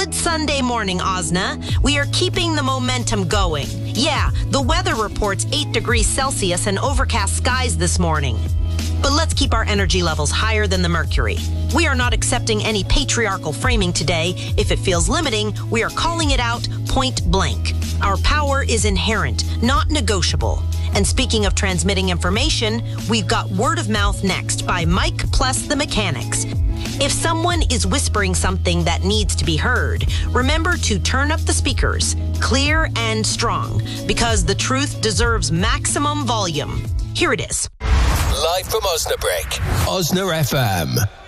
Good Sunday morning, Osna. We are keeping the momentum going. Yeah, the weather reports 8 degrees Celsius and overcast skies this morning. But let's keep our energy levels higher than the mercury. We are not accepting any patriarchal framing today. If it feels limiting, we are calling it out point blank. Our power is inherent, not negotiable. And speaking of transmitting information, we've got Word of Mouth next by Mike plus the Mechanics. If someone is whispering something that needs to be heard, remember to turn up the speakers, clear and strong, because the truth deserves maximum volume. Here it is. Live from Osnabrück, Osna FM.